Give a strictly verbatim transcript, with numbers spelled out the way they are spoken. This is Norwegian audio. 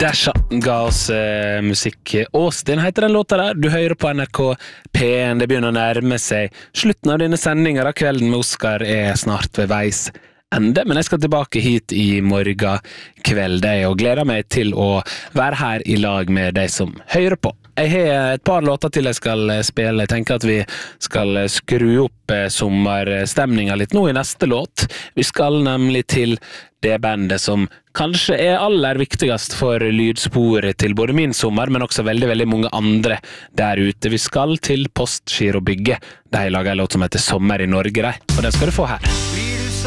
Dasha ga oss eh, musikk. Austin heter den låta der. Du hører på N R K P en. Det begynner å nærme seg slutten av denne sendingen. Kvelden med Oscar er snart ved veis ende, men jeg skal tilbake hit i morgen kveld og gleder meg til å være her i lag med deg som hører på. Jeg har et par låter til jeg skal spille. Jeg tenker at vi skal skru opp sommerstemningen litt nå i neste låt. Vi skal nemlig til det bandet som kanskje er aller viktigst for lydsporet til både min sommer, men også veldig, veldig mange andre der ute. Vi skal til Postgirobygget. De lager en låt som heter Sommer i Norge, og den skal du få her.